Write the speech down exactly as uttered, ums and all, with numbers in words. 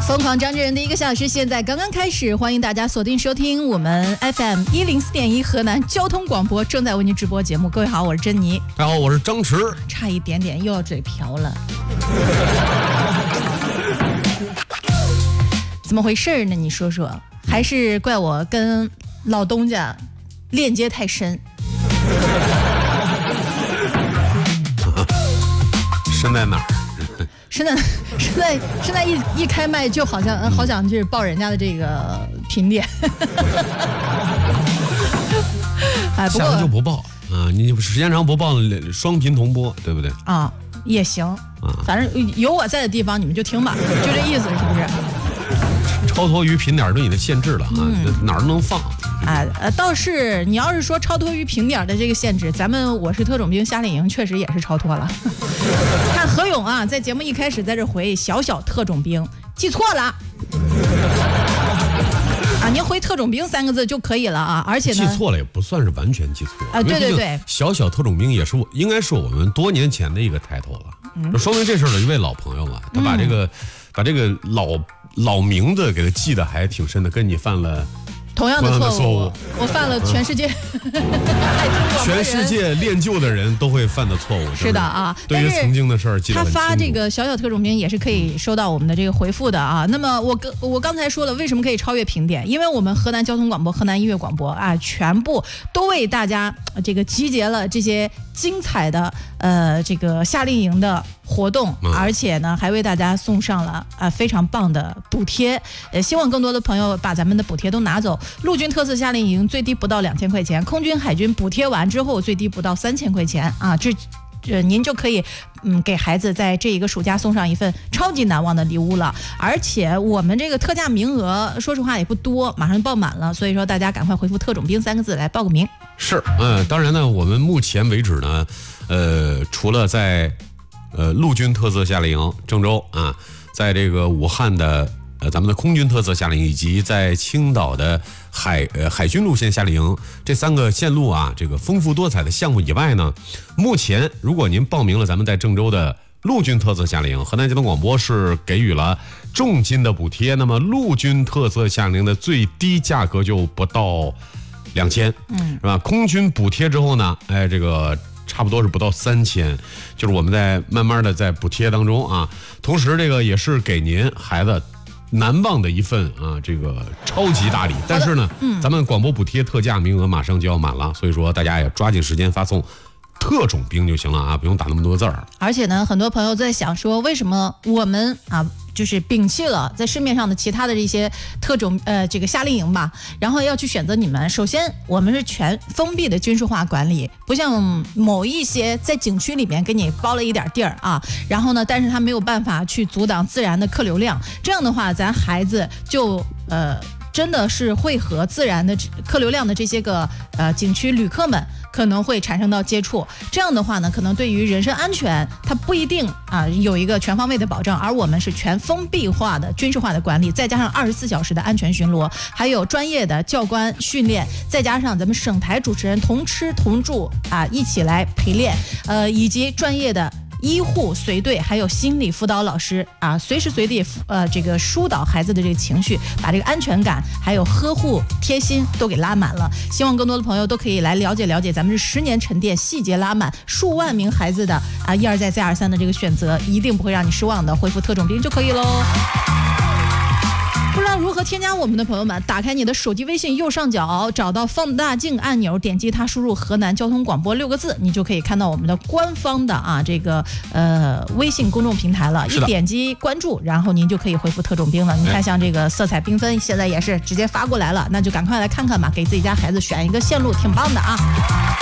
疯狂张志人的一个小时现在刚刚开始，欢迎大家锁定收听我们 F M 一零四点一河南交通广播正在为您直播节目。各位好，我是珍妮。 大家好，我是张弛。 差一点点又要嘴瓢了，怎么回事呢？你说说，还是怪我跟老东家链接太深？ 深在哪儿？ 现在现在现在一一开麦就好像、嗯、好想就是报人家的这个评点。哎，不过下次就不报啊！你时间长不报，双频同播，对不对？ 啊，也行啊，反正有我在的地方你们就听吧，就这意思，是不是？ 超脱于评点对你的限制了啊，嗯、哪儿都能放。 哎，呃，倒是你要是说超脱于评点的这个限制，咱们我是特种兵夏令营确实也是超脱了。看何勇啊，在节目一开始在这回小小特种兵，记错了啊，您回特种兵三个字就可以了啊，而且呢， 记错了也不算是完全记错啊，对对对， 小小特种兵也是我应该是我们多年前的一个抬头了，嗯、说明这事儿的一位老朋友了，他把这个、嗯、把这个老老名字给他记得还挺深的，跟你犯了。 同样的错 误, 错误我犯了全世界、嗯、 全世界练就的人都会犯的错误。 是的啊， 对于曾经的事儿记得很清楚。 他发这个小小特种兵也是可以收到我们的这个回复的啊。那么我我刚才说了，为什么可以超越评点？因为我们河南交通广播、河南音乐广播啊，全部都为大家这个集结了这些精彩的呃这个夏令营的活动，而且呢还为大家送上了啊、呃、非常棒的补贴。呃，希望更多的朋友把咱们的补贴都拿走。陆军特色夏令营最低不到两千块钱，空军海军补贴完之后最低不到三千块钱啊，这这您就可以嗯给孩子在这一个暑假送上一份超级难忘的礼物了。而且我们这个特价名额说实话也不多，马上报满了，所以说大家赶快回复特种兵三个字来报个名。 是，嗯，当然呢，我们目前为止呢，呃，除了在呃陆军特色夏令营郑州啊，在这个武汉的。呃，咱们的空军特色夏令营以及在青岛的海呃海军路线夏令营这三个线路啊，这个丰富多彩的项目以外呢，目前如果您报名了咱们在郑州的陆军特色夏令营，河南交通广播是给予了重金的补贴，那么陆军特色夏令营的最低价格就不到两千，嗯，是吧？空军补贴之后呢，哎，这个。差不多是不到三千，就是我们在慢慢的在补贴当中啊，同时这个也是给您孩子难忘的一份啊，这个超级大礼。但是呢，嗯、咱们广播补贴特价名额马上就要满了，所以说大家也抓紧时间发送特种兵就行了啊，不用打那么多字儿。 而且呢，很多朋友在想说，为什么我们啊？就是摒弃了在市面上的其他的这些特种呃这个夏令营吧，然后要去选择你们。首先，我们是全封闭的军事化管理，不像某一些在景区里面给你包了一点地儿啊，然后呢，但是他没有办法去阻挡自然的客流量。这样的话，咱孩子就呃真的是会和自然的客流量的这些个呃景区旅客们可能会产生到接触。这样的话呢，可能对于人身安全，它不一定啊有一个全方位的保障。而我们是全封闭化的军事化的管理，再加上二十四小时的安全巡逻，还有专业的教官训练，再加上咱们省台主持人同吃同住啊，一起来陪练，呃，以及专业的医护随队，还有心理辅导老师啊，随时随地呃这个疏导孩子的这个情绪，把这个安全感还有呵护贴心都给拉满了。希望更多的朋友都可以来了解了解咱们是十年沉淀，细节拉满，数万名孩子的啊一而再再而三的这个选择，一定不会让你失望的。恢复特种兵就可以喽。不知道如何添加我们的朋友们，打开你的手机微信右上角，找到放大镜按钮，点击它，输入河南交通广播六个字，你就可以看到我们的官方的啊这个呃微信公众平台了。一点击关注，然后您就可以回复特种兵了。你看像这个色彩缤纷，现在也是直接发过来了，那就赶快来看看吧，给自己家孩子选一个线路，挺棒的啊。